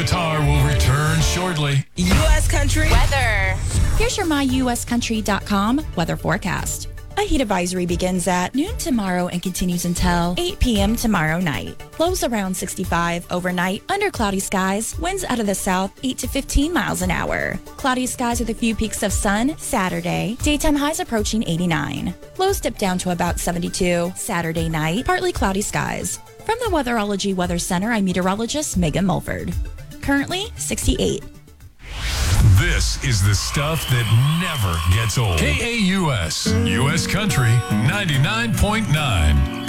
Qatar will return shortly. U.S. Country Weather. Here's your myuscountry.com weather forecast. A heat advisory begins at noon tomorrow and continues until 8 p.m. tomorrow night. Lows around 65 overnight, under cloudy skies, winds out of the south 8 to 15 miles an hour. Cloudy skies with a few peaks of sun Saturday, daytime highs approaching 89. Lows dip down to about 72 Saturday night, partly cloudy skies. From the Weatherology Weather Center, I'm meteorologist Megan Mulford. Currently 68. This is the stuff that never gets old. KAUS, U.S. Country 99.9.